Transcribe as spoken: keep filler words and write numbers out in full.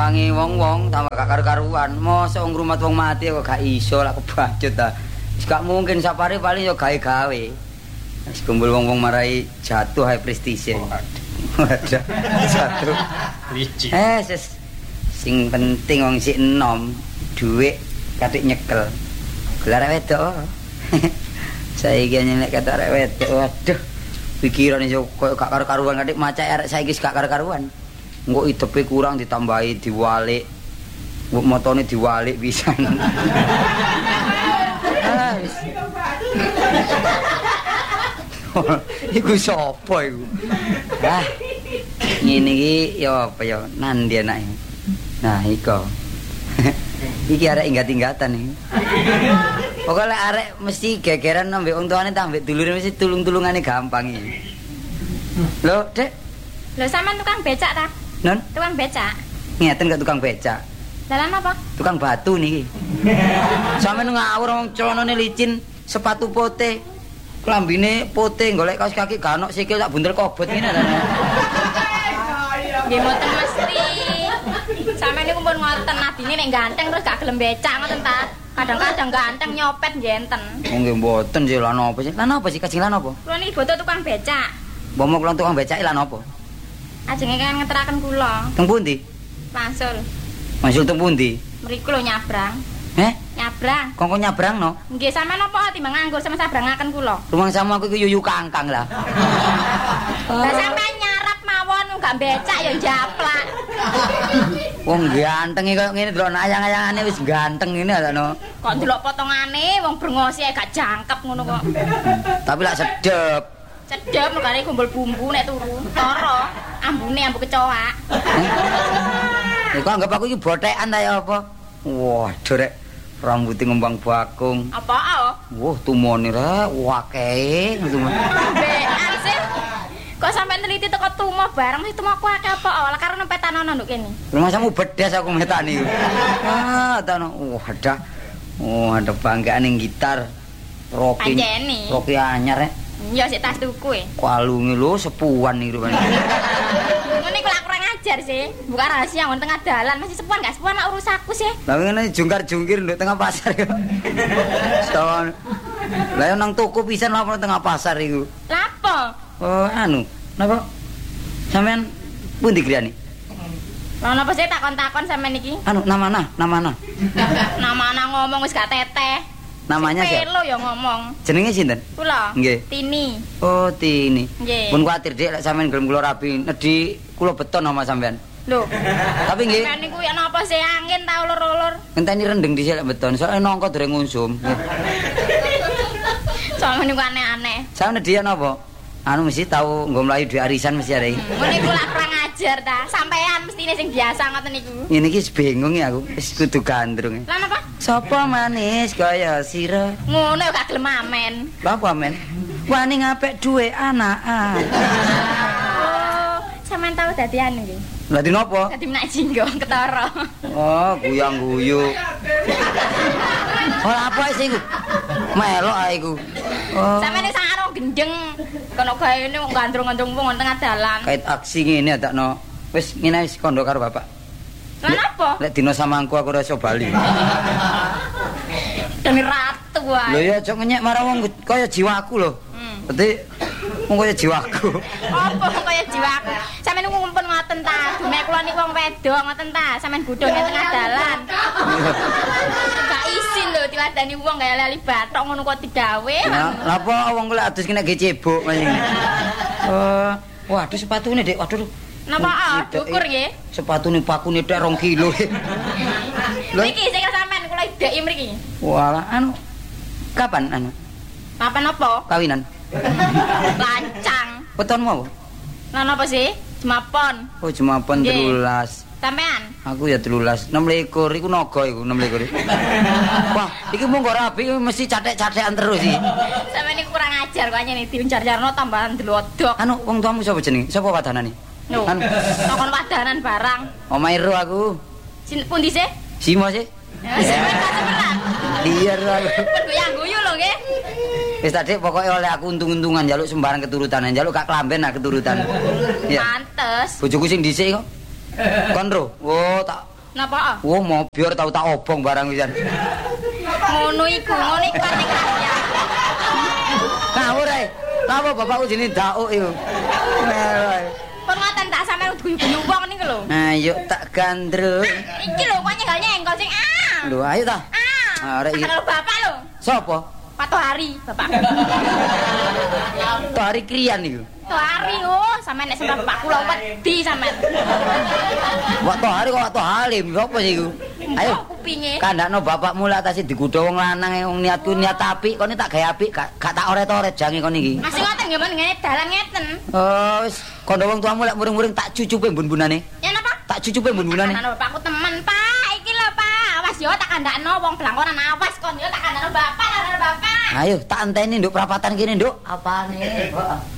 ngrewangi wong-wong tambah gak karu-karuan. Mosok ngrumat wong mati kok gak iso lak kebacut ta. Wis gak mungkin sapare paling yo gawe-gawe. Wis kumpul wong-wong marai jatuh high prestige. Waduh. Jatuh. Licik. Eh, ses sing penting wong sik enom, dhuwit katik nyekel. Gelar wedok. Saiki nyelek kata arek wedok. Waduh. Pikiran iso koyo gak karu-karuan katik macak arek saiki gak karu-karuan. Engko idepe kurang ditambahi diwalik. Mbok motone diwalik pisan. Ah, wis. Iku sapa iku? Ah. Ngene iki ya apa ya nandi anake. Nah, iko. Iki arek inggat-inggatan iki. Pokoke arek mesti gegeran ambek wong tuane ta ambek dulure mesti tulung-tulungane gampang iki. Lho, Dek. Lho sampean tukang becak ta? Non? Tukang becak. Ngeten kok tukang becak. Dalan apa? Tukang batu niki. Sampeyan ngawur wong celanane licin, sepatu pote. Klambine pote, golek kaos kaki gak ono sikil tak buntel kobot ngene lho. Nggih mboten mesti. Sampeyan niku pun ngoten nadine nek ganteng terus gak gelem becak ngoten ta. Kadang-kadang ganteng nyopet ngenten. Oh nggih mboten sih lan apa sih? Lan apa sih kajeng lan apa? Kula niki boten tukang becak. Bomo kula tukang becak lan apa? Ajenge kan ngeteraken kula. Teng pundi? Mansul. Mansul teng pundi? Mriku lho nyabrang. Heh? Nyabrang. Kongkon nyabrangno? Nggih sampean napa timbang nganggur sama sabrangaken kula. Rumang sama aku iki yuyu kangkang lah. Lah sampean nyarap mawon gak becak ya japlak. Wong ganteng iki koyo ngene delok ayang-ayangane wis ganteng ngene lho. Kok ndelok potongane wong brengose gak jangkep ngono kok. Tapi lak sedep. Cedhep makane kumpul bumbu nek turu. Tara ambune ambu kecoak. Iku anggap aku iki bothekan ta ya apa? Waduh rek rambuté ngembang bakung. Apa ah? Wah, tumone rek akeh ngono. Bean sih. Kok sampean neliti teko tumo bareng mesti tumo aku akeh apa? Lah karo nempetan ana nduk kene. Rumah samu bedes aku metani. Ah, ta no. Wadah. Oh, ada banggaan ning gitar. Rocky. Panjeni. Rocky anyar rek. Ya sik tas tuku e. Kalunge lho sepuan iki rupane. Ngene kok kurang ajar sih. Buka rahasia ngon tengah dalan masih sepuan gak sepuan nak urus aku sih. Lah ngene jungkar-jungkir nduk tengah pasar ya. Sawan. Lah yo nang toko pisan apa tengah pasar iku. Lah apa? Oh, anu. Napa? Sampean pundi griyane? Lah napa sih takon-takon sampean iki? Anu namana, namana. Nama-nama ngomong wis gak teteh. Namanya siapa? Pelo ya ngomong. Jenenge sinten? Kula. Nggih. Tini. Oh, Tini. Nggih. Pun kuwatir Dik lek sampean gelem kula rapi, nedhi kula beton nama sampean. Lho. Tapi nggih. Sampeyan niku ya napa sih angin ta ulur-ulur? Ngenteni rendeng dhisik lek beton, soalnya nongko dereng ngusum. Sampeyan niku aneh-aneh. Sampeyan nedhi napa? Anu mesti tau nggo mlayu dhuwit arisan mesti arek. Ngene iku lak kurang ajar ta. Sampeyan mestine sing biasa ngoten niku. Ngene iki bingung ya aku, wis kudu gandrung. Lah napa? Sapa manis kaya sira? Ngono ya gak gelem amen. Lha apa men? Wani ngapik duwe anakan. Oh, sampean tau dadi anu nggih. Lah di napa? Dadi menak jinggo ketara. Oh, guyang-guyu. Ora apa sih iku? Melok ae iku. Oh. Sampeyan sak karo gendeng. Kono gaene wong gandrung-gandrung wong tengah dalan. Kait aksi ngene adakno. Wis ngene wis kondo karo bapak. Lah napa? Lek dina samangku aku ora iso bali. Demi ratu wae. Lho ya aja ngenyek marang wong kaya jiwaku lho. Hmm. Dadi wong kaya jiwaku. Apa kaya jiwaku? Sampeyan niku ngumpul ngoten ta? Dumek kula niku wong wedok ngoten ta? Sampeyan gudhong ing tengah dalan. Gak isin lho diladani wong gaya lali bathok ngono kok digawe. Lah lha apa wong kula adus kena ge cebok maning. Oh, waduh sepatune Dik. Waduh. Napa ah? Dukur nggih. Sepatune pakune tek rong kilo. Niki sing sampean kula ideki mriki. Walah anu kapan anu? Kapan apa? Kawinan. Lancang. Wetonmu apa? Lah napa sih? Jemapon. Oh, Jumapon Nggih. telulas. Sampean? Aku ya telulas. enam likur iku naga iku enam likur. Wah, iki mung kok rapi mesti cathek-cathekan terus iki. Sampeyan niku kurang ajar kok nyene diunjar-jarno tambahan delodok. Anu wong tuamu sapa jenenge? Sapa wadanane? Lho. Anu. Takon wadanan barang. Omahe ro aku. Sin pundi sih? Simo sih. Ya, sampeyan kok seberan. Iya ro aku. Pun goyang guyu lho nggih. Wis tadi pokoke oleh aku untung-untungan njaluk sembarang keturutan, njaluk gak klamben nah keturutan. Iya. Pantes. Bojoku sing dhisik kok. Kon ro. Oh, tak Napa? Oh, mau biar tau tak obong barang pisan. Ngono iku, ngono iku ning rakyat. Ngawur ae. Napa bapakku jenenge Dauk iku? Pun ngoten tak sampean guyu-guyu wong niku lho. Ayo tak gandrung. Iki lho kok nyegal nyenggol sing ah. Lho ayo ta. Ah. Arek iki. Karo bapak lho. Sopo? Pak Tohari, bapak. Tohari krian iku. Tohari oh, sampean nek sampean bapak kula wedi sampean. Wak Tohari kok Wak Tohalim, sopo sih iku? Ayo. Kupinge. Kandakno bapakmu lah tasi digudha wong lanang wong niatku niat apik, kene tak gawe apik, gak gak tak oret-oret jange kon iki. Masih ngoten nggih men ngene dalan ngeten. Oh, wis kandha wong tuamu lek muring-muring tak cucupe mbun-bunane. Ya napa? Tak cucupe mbun-bunane. Ana bapakku temen, Pak. Iki lho, Pak. Awas yo tak kandakno wong blangkonan awas kon yo tak kandakno bapak, karo bapak. Ayo tak enteni nduk perapatan kene, Nduk. Apane?